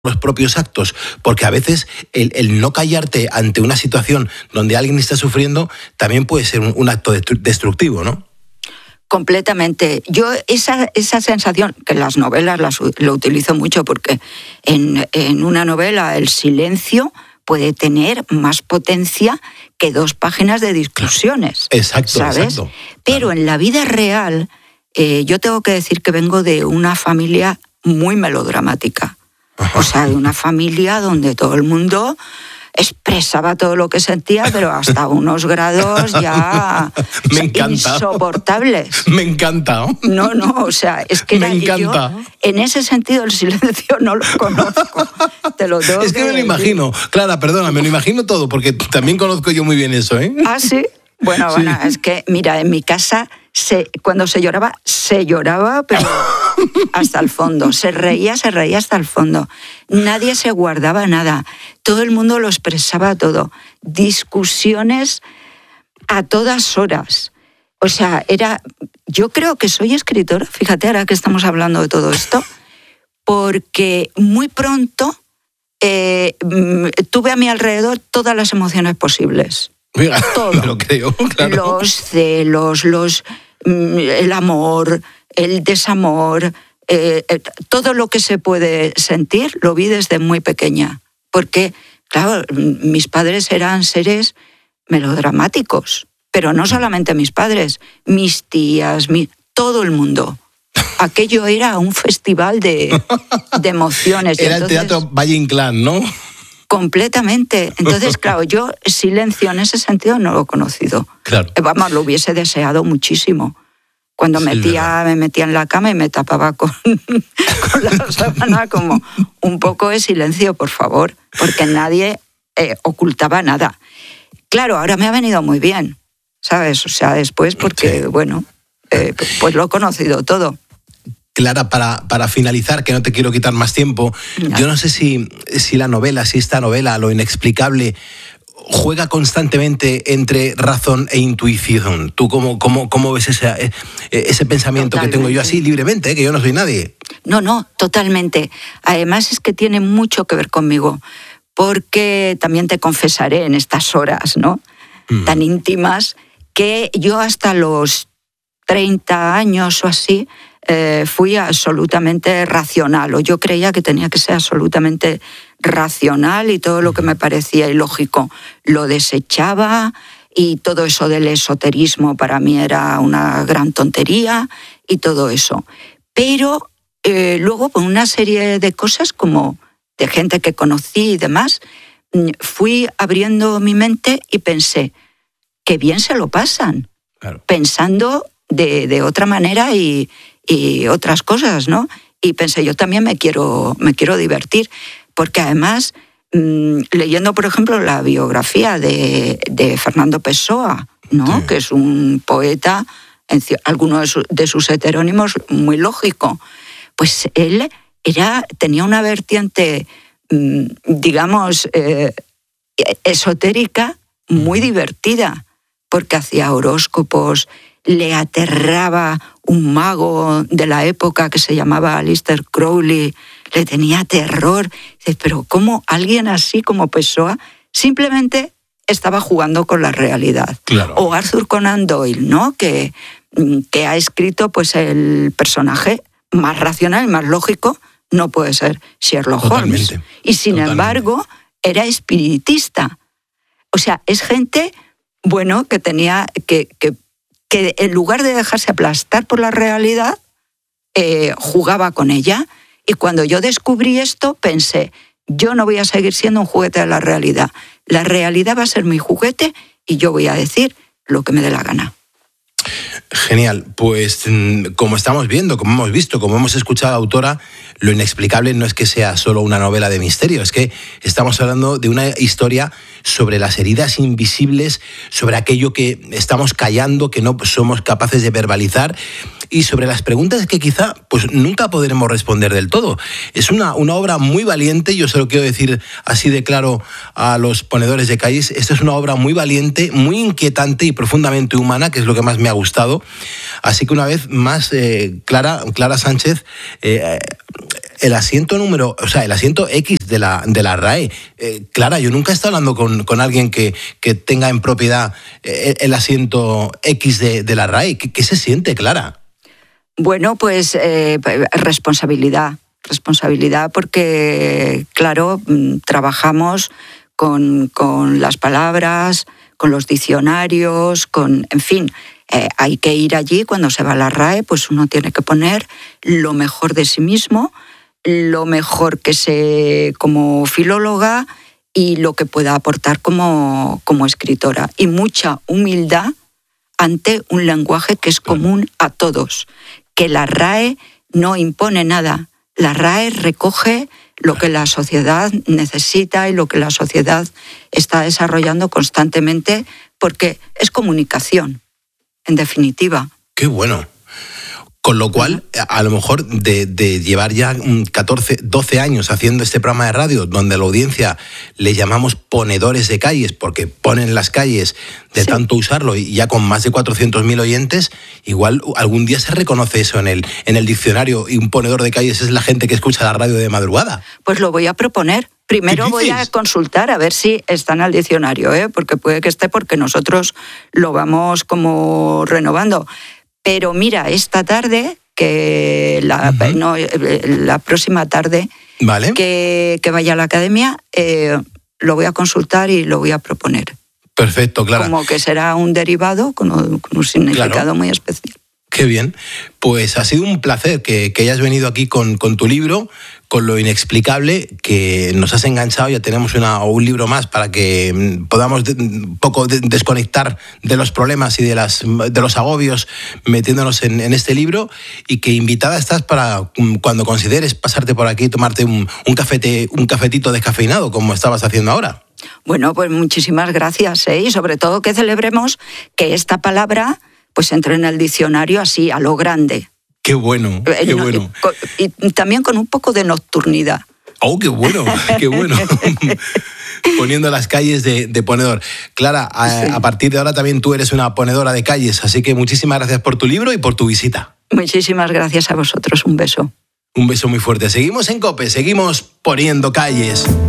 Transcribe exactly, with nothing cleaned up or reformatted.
los propios actos, porque a veces el, el no callarte ante una situación donde alguien está sufriendo también puede ser un, un acto destructivo, ¿no? Completamente. Yo esa, esa sensación, que en las novelas las, lo utilizo mucho porque en, en una novela el silencio puede tener más potencia que dos páginas de discusiones. Exacto, ¿sabes? exacto. Pero claro, en la vida real, eh, yo tengo que decir que vengo de una familia muy melodramática. Ajá. O sea, de una familia donde todo el mundo expresaba todo lo que sentía, pero hasta unos grados ya Me encanta. insoportables. Me encanta. No, no, o sea, es que me era, encanta. Yo, en ese sentido, el silencio no lo conozco. Te lo tengo Es que que me lo imagino. Clara, perdona, me lo imagino todo, porque también conozco yo muy bien eso, ¿eh? Ah, sí. Bueno, sí. bueno, es que, mira, en mi casa, se, cuando se lloraba, se lloraba, pero hasta el fondo. Se reía, se reía hasta el fondo. Nadie se guardaba nada. Todo el mundo lo expresaba todo. Discusiones a todas horas. O sea, era... Yo creo que soy escritora, fíjate, ahora que estamos hablando de todo esto, porque muy pronto eh, tuve a mi alrededor todas las emociones posibles. Mira, todo. Me lo creo, claro. Los celos, los, el amor, el desamor, eh, todo lo que se puede sentir lo vi desde muy pequeña. Porque, claro, mis padres eran seres melodramáticos. Pero no solamente mis padres, mis tías, mi, todo el mundo. Aquello era un festival de, de emociones. Era entonces, el Teatro Valle Inclán, ¿no? Completamente. Entonces, claro, yo silencio en ese sentido no lo he conocido. Claro. Vamos, lo hubiese deseado muchísimo. Cuando Sí, metía, me metía en la cama y me tapaba con, con la sábana como un poco de silencio, por favor, porque nadie eh, ocultaba nada. Claro, ahora me ha venido muy bien, ¿sabes? O sea, después porque, sí. bueno, eh, pues lo he conocido todo. Clara, para, para finalizar, que no te quiero quitar más tiempo, no. yo no sé si, si la novela, si esta novela, Lo inexplicable, juega constantemente entre razón e intuición. ¿Tú cómo, cómo, cómo ves ese, ese pensamiento totalmente. Que tengo yo así libremente, que yo no soy nadie? No, no, totalmente. Además es que tiene mucho que ver conmigo, porque también te confesaré en estas horas, ¿no? Mm. Tan íntimas, que yo hasta los treinta años o así, Eh, fui absolutamente racional, o yo creía que tenía que ser absolutamente racional y todo lo que me parecía ilógico lo desechaba y todo eso del esoterismo para mí era una gran tontería y todo eso. Pero eh, luego por una serie de cosas como de gente que conocí y demás, fui abriendo mi mente y pensé, qué bien se lo pasan, claro. Pensando de, de otra manera y y otras cosas, ¿no? Y pensé, yo también me quiero, me quiero divertir, porque además, mmm, leyendo, por ejemplo, la biografía de, de Fernando Pessoa, ¿no? Sí. Que es un poeta, en alguno de, su, de sus heterónimos, muy lógico, pues él era, tenía una vertiente, mmm, digamos, eh, esotérica muy divertida, porque hacía horóscopos, le aterraba un mago de la época que se llamaba Aleister Crowley, le tenía terror. Dice, pero ¿cómo alguien así como Pessoa simplemente estaba jugando con la realidad? Claro. O Arthur Conan Doyle, ¿no? Que, que ha escrito pues el personaje más racional, más lógico, no puede ser Sherlock Totalmente. Holmes. Y sin Totalmente. embargo, era espiritista. O sea, es gente, bueno, que tenía que... que que en lugar de dejarse aplastar por la realidad, eh, jugaba con ella. Y cuando yo descubrí esto, pensé, yo no voy a seguir siendo un juguete de la realidad. La realidad va a ser mi juguete y yo voy a decir lo que me dé la gana. Genial, pues como estamos viendo, como hemos visto, como hemos escuchado, autora, Lo inexplicable no es que sea solo una novela de misterio, es que estamos hablando de una historia sobre las heridas invisibles, sobre aquello que estamos callando, que no somos capaces de verbalizar, y sobre las preguntas que quizá pues nunca podremos responder del todo. Es una, una obra muy valiente, yo se lo quiero decir así de claro a los ponedores de calles, esta es una obra muy valiente, muy inquietante y profundamente humana, que es lo que más me ha gustado. Así que una vez más, eh, Clara, Clara Sánchez, eh, el asiento número, o sea, el asiento X de la, de la R A E. Eh, Clara, yo nunca he estado hablando con, con alguien que, que tenga en propiedad el, el asiento X de, de la R A E. ¿Qué, qué se siente, Clara? Bueno, pues eh, responsabilidad. Responsabilidad porque, claro, trabajamos con, con las palabras, con los diccionarios, con, en fin, eh, hay que ir allí cuando se va a la R A E, pues uno tiene que poner lo mejor de sí mismo, lo mejor que sé como filóloga y lo que pueda aportar como, como escritora. Y mucha humildad ante un lenguaje que es común a todos, que la R A E no impone nada. La R A E recoge lo que la sociedad necesita y lo que la sociedad está desarrollando constantemente, porque es comunicación, en definitiva. ¡Qué bueno! Con lo cual, a lo mejor de, de llevar ya catorce, doce años haciendo este programa de radio, donde a la audiencia le llamamos ponedores de calles, porque ponen las calles de sí. tanto usarlo, y ya con más de cuatrocientos mil oyentes, igual algún día se reconoce eso en el, en el diccionario, y un ponedor de calles es la gente que escucha la radio de madrugada. Pues lo voy a proponer. Primero voy a consultar a ver si está en el diccionario, ¿eh? Porque puede que esté, porque nosotros lo vamos como renovando. Pero mira, esta tarde, que la, uh-huh. no, la próxima tarde vale. que, que vaya a la academia, eh, lo voy a consultar y lo voy a proponer. Perfecto, Clara. Como que será un derivado con un, con un significado claro. muy especial. Qué bien. Pues ha sido un placer que, que hayas venido aquí con, con tu libro, con lo inexplicable, que nos has enganchado. Ya tenemos una, un libro más para que podamos de, un poco de, desconectar de los problemas y de, las, de los agobios metiéndonos en, en este libro, y que invitada estás para cuando consideres pasarte por aquí y tomarte un, un, cafete, un cafetito descafeinado, como estabas haciendo ahora. Bueno, pues muchísimas gracias, ¿eh? Y sobre todo que celebremos que esta palabra pues entre en el diccionario así, a lo grande. Qué bueno, qué bueno. Y, y también con un poco de nocturnidad. ¡Oh, qué bueno, qué bueno! Poniendo las calles de, de ponedor. Clara, a, sí. a partir de ahora también tú eres una ponedora de calles, así que muchísimas gracias por tu libro y por tu visita. Muchísimas gracias a vosotros, un beso. Un beso muy fuerte. Seguimos en COPE, seguimos poniendo calles.